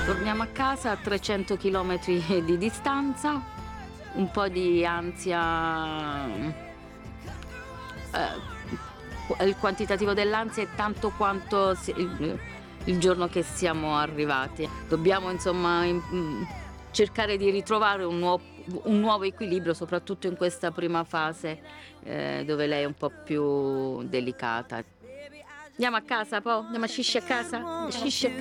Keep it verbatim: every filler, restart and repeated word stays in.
Torniamo a casa a trecento chilometri di distanza, un po' di ansia, eh, il quantitativo dell'ansia è tanto quanto si- il, il giorno che siamo arrivati. Dobbiamo insomma in- mm, cercare di ritrovare un nuovo, un nuovo equilibrio, soprattutto in questa prima fase, eh, dove lei è un po' più delicata. Andiamo a casa, po'? Andiamo a scisci a casa? Scisci a